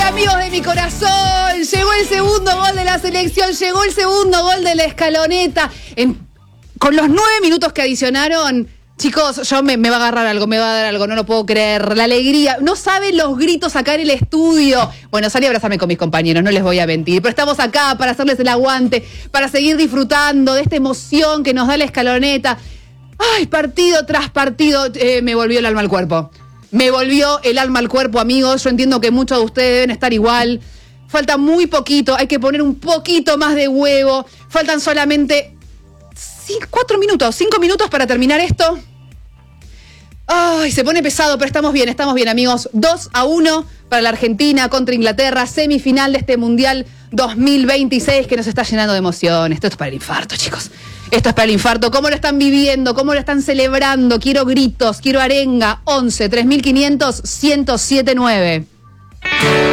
amigos de mi corazón, llegó el segundo gol de la selección, llegó el segundo gol de la escaloneta. Con los 9 minutos que adicionaron, chicos, yo me va a agarrar algo, me va a dar algo, no lo puedo creer. La alegría, no saben los gritos acá en el estudio. Bueno, salí a abrazarme con mis compañeros, no les voy a mentir, pero estamos acá para hacerles el aguante, para seguir disfrutando de esta emoción que nos da la escaloneta. Ay, partido tras partido, me volvió el alma al cuerpo. Me volvió el alma al cuerpo, amigos. Yo entiendo que muchos de ustedes deben estar igual. Falta muy poquito, hay que poner un poquito más de huevo. Faltan solamente 5 minutos para terminar esto. Ay, se pone pesado, pero estamos bien, amigos. 2-1 para la Argentina contra Inglaterra, semifinal de este Mundial 2026 que nos está llenando de emoción. Esto es para el infarto, chicos. Esto es para el infarto. ¿Cómo lo están viviendo? ¿Cómo lo están celebrando? Quiero gritos, quiero arenga. 11 3500 1079.